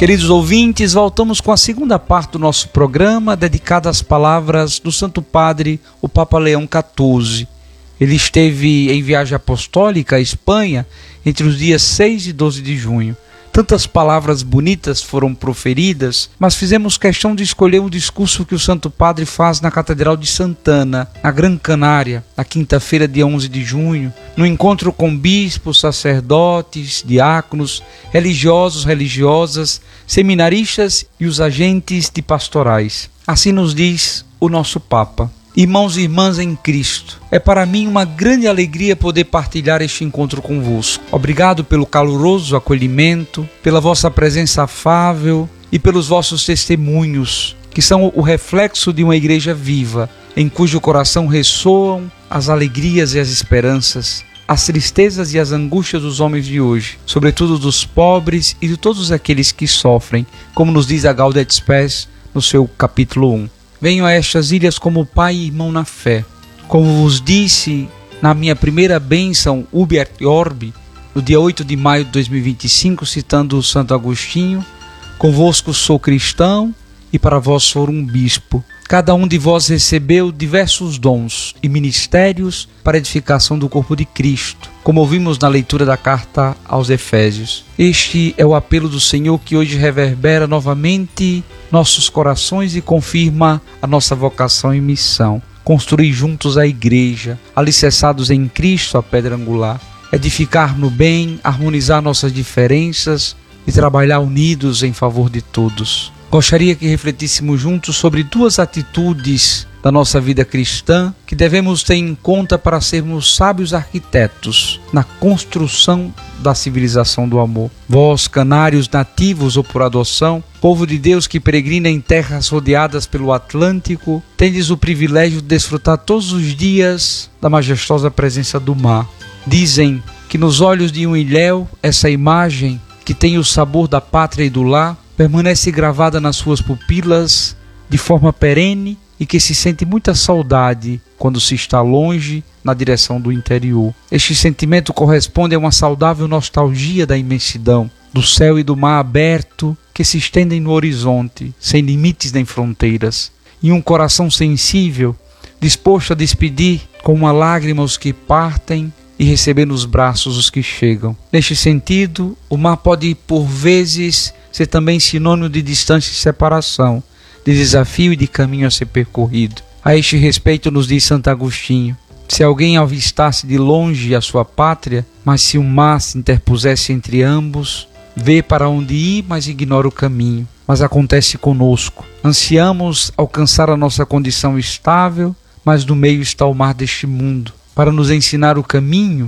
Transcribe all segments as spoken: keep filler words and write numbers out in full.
Queridos ouvintes, voltamos com a segunda parte do nosso programa, dedicada às palavras do Santo Padre, o Papa Leão quatorze. Ele esteve em viagem apostólica à Espanha entre os dias seis e doze de junho. Tantas palavras bonitas foram proferidas, mas fizemos questão de escolher um discurso que o Santo Padre faz na Catedral de Santana, na Gran Canária, na quinta-feira, dia onze de junho, no encontro com bispos, sacerdotes, diáconos, religiosos, religiosas, seminaristas e os agentes de pastorais. Assim nos diz o nosso Papa. Irmãos e irmãs em Cristo, é para mim uma grande alegria poder partilhar este encontro convosco. Obrigado pelo caloroso acolhimento, pela vossa presença afável e pelos vossos testemunhos, que são o reflexo de uma igreja viva, em cujo coração ressoam as alegrias e as esperanças, as tristezas e as angústias dos homens de hoje, sobretudo dos pobres e de todos aqueles que sofrem, como nos diz a Gaudet Spes no seu capítulo um. Venho a estas ilhas como pai e irmão na fé. Como vos disse na minha primeira bênção, Ubi et Orbi, no dia oito de maio de dois mil e vinte e cinco, citando o Santo Agostinho, convosco sou cristão e para vós sou um bispo. Cada um de vós recebeu diversos dons e ministérios para a edificação do corpo de Cristo, como ouvimos na leitura da carta aos Efésios. Este é o apelo do Senhor que hoje reverbera novamente nossos corações e confirma a nossa vocação e missão. Construir juntos a igreja, alicerçados em Cristo, a pedra angular. Edificar no bem, harmonizar nossas diferenças e trabalhar unidos em favor de todos. Gostaria que refletíssemos juntos sobre duas atitudes da nossa vida cristã que devemos ter em conta para sermos sábios arquitetos na construção da civilização do amor. Vós, canários nativos ou por adoção, povo de Deus que peregrina em terras rodeadas pelo Atlântico, tendes o privilégio de desfrutar todos os dias da majestosa presença do mar. Dizem que nos olhos de um ilhéu, essa imagem que tem o sabor da pátria e do lar, permanece gravada nas suas pupilas de forma perene e que se sente muita saudade quando se está longe na direção do interior. Este sentimento corresponde a uma saudável nostalgia da imensidão, do céu e do mar aberto que se estendem no horizonte, sem limites nem fronteiras, e um coração sensível, disposto a despedir com uma lágrima os que partem e receber nos braços os que chegam. Neste sentido, o mar pode por vezes ser também sinônimo de distância e separação, de desafio e de caminho a ser percorrido. A este respeito nos diz Santo Agostinho: se alguém avistasse de longe a sua pátria, mas se um mar se interpusesse entre ambos, vê para onde ir, mas ignora o caminho. Mas acontece conosco. Ansiamos alcançar a nossa condição estável, mas no meio está o mar deste mundo. Para nos ensinar o caminho,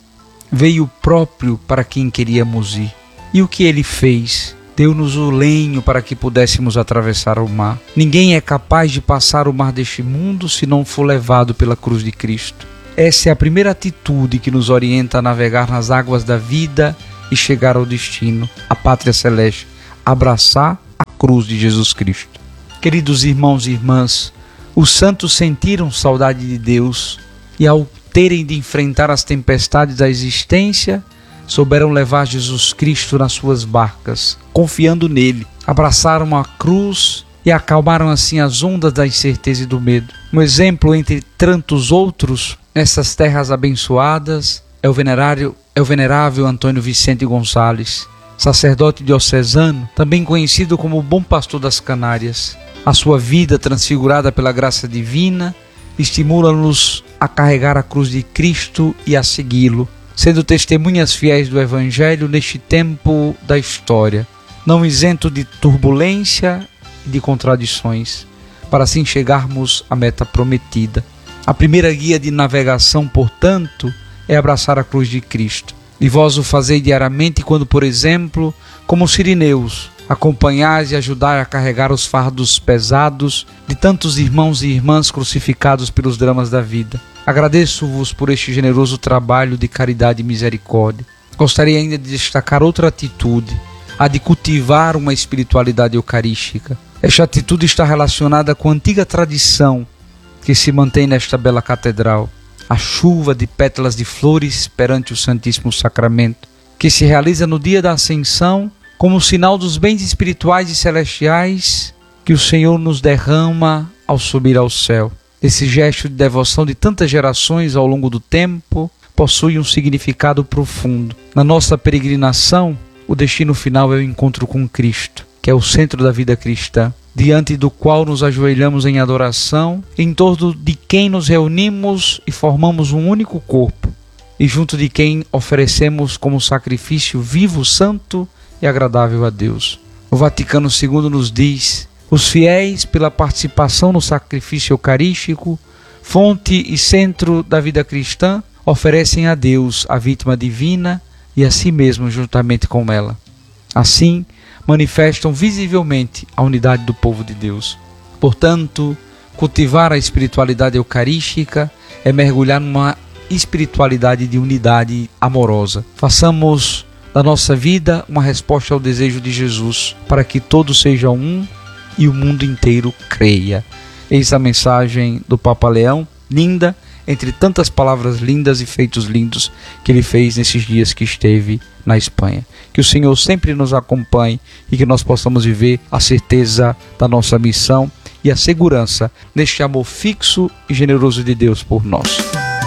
veio o próprio para quem queríamos ir. E o que ele fez? Deu-nos o lenho para que pudéssemos atravessar o mar. Ninguém é capaz de passar o mar deste mundo se não for levado pela cruz de Cristo. Essa é a primeira atitude que nos orienta a navegar nas águas da vida e chegar ao destino, a pátria celeste, abraçar a cruz de Jesus Cristo. Queridos irmãos e irmãs, os santos sentiram saudade de Deus e, ao terem de enfrentar as tempestades da existência, souberam levar Jesus Cristo nas suas barcas, confiando nele. Abraçaram a cruz e acalmaram assim as ondas da incerteza e do medo. Um exemplo entre tantos outros nessas terras abençoadas é o venerável, é o venerável Antônio Vicente Gonçalves, sacerdote diocesano, também conhecido como o Bom Pastor das Canárias. A sua vida, transfigurada pela graça divina, estimula-nos a carregar a cruz de Cristo e a segui-lo, sendo testemunhas fiéis do Evangelho neste tempo da história, não isento de turbulência e de contradições, para assim chegarmos à meta prometida. A primeira guia de navegação, portanto, é abraçar a cruz de Cristo. E vós o fazei diariamente quando, por exemplo, como os sirineus, acompanhais e ajudai a carregar os fardos pesados de tantos irmãos e irmãs crucificados pelos dramas da vida. Agradeço-vos por este generoso trabalho de caridade e misericórdia. Gostaria ainda de destacar outra atitude, a de cultivar uma espiritualidade eucarística. Esta atitude está relacionada com a antiga tradição que se mantém nesta bela catedral, a chuva de pétalas de flores perante o Santíssimo Sacramento, que se realiza no dia da Ascensão como sinal dos bens espirituais e celestiais que o Senhor nos derrama ao subir ao céu. Esse gesto de devoção de tantas gerações ao longo do tempo possui um significado profundo. Na nossa peregrinação, o destino final é o encontro com Cristo, que é o centro da vida cristã, diante do qual nos ajoelhamos em adoração, em torno de quem nos reunimos e formamos um único corpo, e junto de quem oferecemos como sacrifício vivo, santo e agradável a Deus. O Vaticano segundo nos diz: os fiéis, pela participação no sacrifício eucarístico, fonte e centro da vida cristã, oferecem a Deus a vítima divina e a si mesmo juntamente com ela. Assim, manifestam visivelmente a unidade do povo de Deus. Portanto, cultivar a espiritualidade eucarística é mergulhar numa espiritualidade de unidade amorosa. Façamos da nossa vida uma resposta ao desejo de Jesus, para que todos sejam um e o mundo inteiro creia. Eis a mensagem do Papa Leão, linda, entre tantas palavras lindas e feitos lindos que ele fez nesses dias que esteve na Espanha. Que o Senhor sempre nos acompanhe e que nós possamos viver a certeza da nossa missão e a segurança neste amor fixo e generoso de Deus por nós.